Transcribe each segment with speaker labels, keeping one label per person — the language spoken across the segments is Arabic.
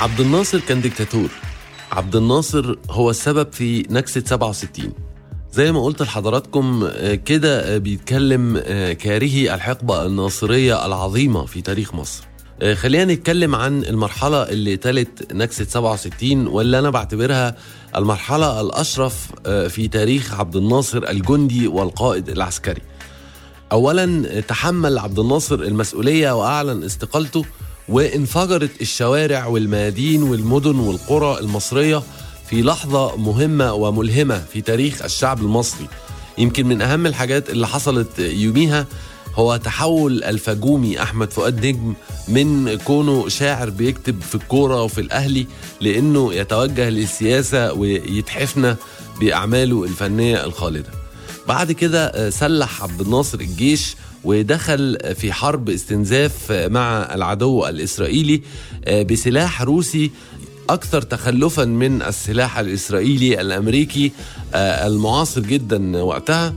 Speaker 1: عبد الناصر كان ديكتاتور. عبد الناصر هو السبب في نكسة 67. زي ما قلت لحضراتكم كده بيتكلم كارهي الحقبة الناصرية العظيمة في تاريخ مصر. خلينا نتكلم عن المرحلة اللي تلت نكسة 67 واللي أنا بعتبرها المرحلة الأشرف في تاريخ عبد الناصر الجندي والقائد العسكري. أولا تحمل عبد الناصر المسؤولية وأعلن استقالته، وانفجرت الشوارع والميادين والمدن والقرى المصرية في لحظة مهمة وملهمة في تاريخ الشعب المصري. يمكن من أهم الحاجات اللي حصلت يوميها هو تحول الفجومي أحمد فؤاد نجم من كونه شاعر بيكتب في الكورة وفي الأهلي لأنه يتوجه للسياسة ويتحفنا بأعماله الفنية الخالدة. بعد كده سلح عبد الناصر الجيش ودخل في حرب استنزاف مع العدو الإسرائيلي بسلاح روسي أكثر تخلفا من السلاح الإسرائيلي الأمريكي المعاصر جدا وقتها،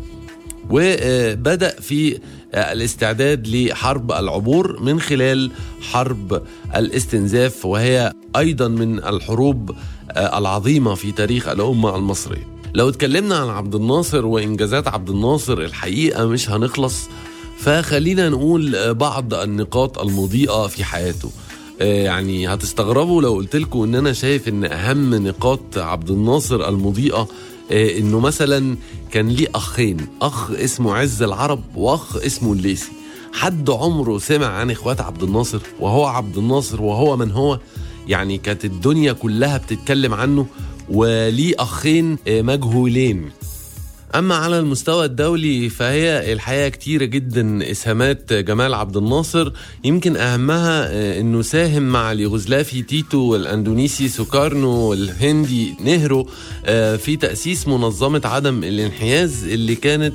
Speaker 1: وبدأ في الاستعداد لحرب العبور من خلال حرب الاستنزاف، وهي أيضا من الحروب العظيمة في تاريخ الأمة المصرية. لو اتكلمنا عن عبد الناصر وإنجازات عبد الناصر الحقيقة مش هنخلص، فخلينا نقول بعض النقاط المضيئة في حياته. يعني هتستغربوا لو قلت لكم ان انا شايف ان اهم نقاط عبد الناصر المضيئة انه مثلا كان ليه اخين، اخ اسمه عز العرب واخ اسمه الليثي. حد عمره سمع عن اخوات عبد الناصر وهو عبد الناصر وهو من هو؟ يعني كانت الدنيا كلها بتتكلم عنه، وليه اخين مجهولين. أما على المستوى الدولي فهي الحقيقة كتيرة جدا إسهامات جمال عبد الناصر، يمكن أهمها أنه ساهم مع اليوغوسلافي تيتو والأندونيسي سوكارنو والهندي نهرو في تأسيس منظمة عدم الانحياز اللي كانت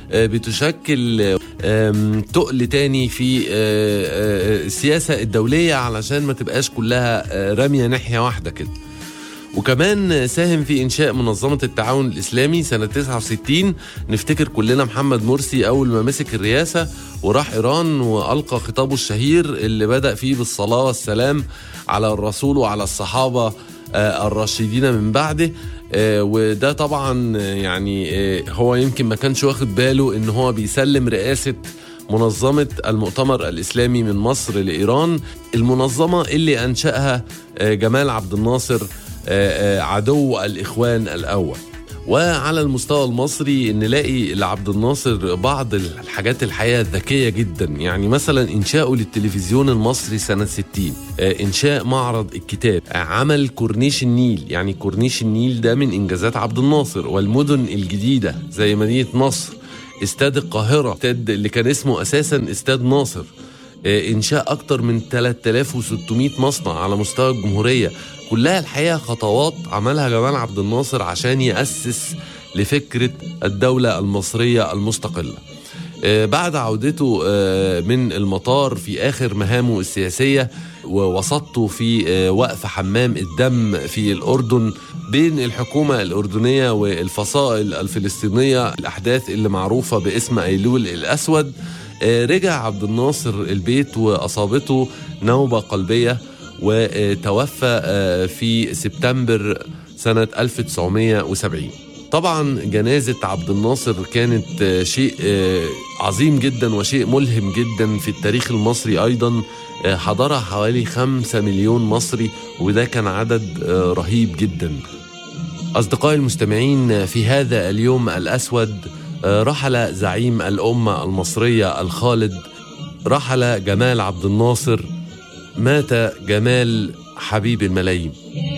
Speaker 1: بتشكل تقل تاني في السياسة الدولية علشان ما تبقاش كلها رمية ناحية واحدة كده. وكمان ساهم في إنشاء منظمة التعاون الإسلامي سنة 69. نفتكر كلنا محمد مرسي أول ما مسك الرئاسة وراح إيران وألقى خطابه الشهير اللي بدأ فيه بالصلاة والسلام على الرسول وعلى الصحابة الراشدين من بعده. وده طبعا يعني هو يمكن ما كانش واخد باله إن هو بيسلم رئاسة منظمة المؤتمر الإسلامي من مصر لإيران، المنظمة اللي أنشأها جمال عبد الناصر عدو الإخوان الأول. وعلى المستوى المصري نلاقي لعبد الناصر بعض الحاجات الحقيقة الذكية جدا، يعني مثلا إنشاؤه للتلفزيون المصري سنة 60، إنشاء معرض الكتاب، عمل كورنيش النيل. يعني كورنيش النيل ده من إنجازات عبد الناصر. والمدن الجديدة زي مدينة نصر، استاد القاهرة، استاد اللي كان اسمه أساسا استاد ناصر، إنشاء أكتر من 3600 مصنع على مستوى الجمهورية. كلها الحقيقة خطوات عملها جمال عبد الناصر عشان يأسس لفكرة الدولة المصرية المستقلة. بعد عودته من المطار في آخر مهامه السياسية ووسطته في وقف حمام الدم في الأردن بين الحكومة الأردنية والفصائل الفلسطينية، الأحداث اللي معروفة باسم أيلول الأسود، رجع عبد الناصر البيت وأصابته نوبة قلبية وتوفى في سبتمبر سنة 1970. طبعا جنازة عبد الناصر كانت شيء عظيم جدا وشيء ملهم جدا في التاريخ المصري أيضا. حضرها حوالي 5 مليون مصري، وده كان عدد رهيب جدا. أصدقائي المستمعين، في هذا اليوم الأسود رحل زعيم الأمة المصرية الخالد، رحل جمال عبد الناصر، مات جمال حبيب الملايين.